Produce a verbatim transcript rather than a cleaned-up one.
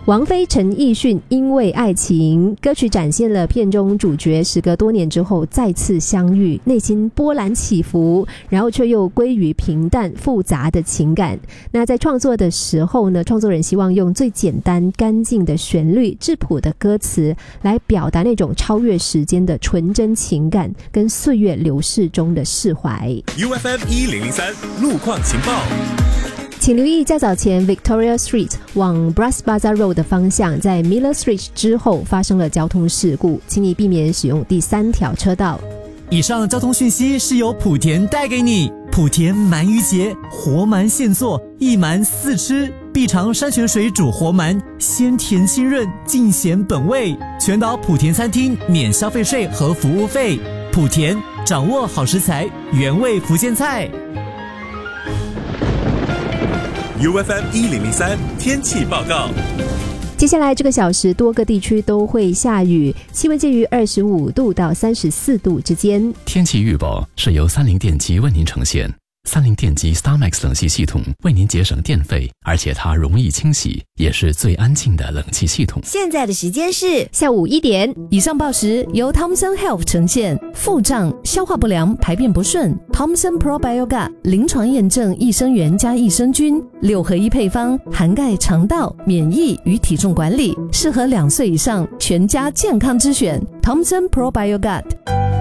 王菲陈奕迅因为爱情歌曲展现了片中主角时隔多年之后再次相遇，内心波澜起伏，然后却又归于平淡复杂的情感。那在创作的时候呢，创作人希望用最简单干净的旋律、质朴的歌词来表达那种超越时间的纯真情感跟岁月流逝中的释怀。 U F M 一零零三路况情报。 请留意较早前 Victoria Street 往 Bras Basah Road 的方向，在 Miller Street 之后发生了交通事故，请你避免使用第三条车道。 以上交通讯息是由莆田带给你。莆田鳗鱼节，活鳗现做，一鳗四吃，必尝山泉水煮活鳗，鲜甜清润，尽显本味。全岛莆田餐厅免消费税和服务费。莆田，掌握好食材，原味福建菜。 U F M 一零零三天气报告。 接下来这个小时多个地区都会下雨，气温介于二十五度到三十四度之间。 天气预报是由三菱电机为您呈现。三菱电机 StarMax 冷气系统为您节省电费，而且它容易清洗，也是最安静的冷气系统。 现在的时间是下午一点。 以上报时由 Thomson Health 呈现。腹胀、消化不良、排便不顺， Thomson Probiogat 临床验证益生元加益生菌，六合一配方，涵盖肠道、免疫与体重管理，适合两岁以上全家健康之选。 Thomson Probiogat。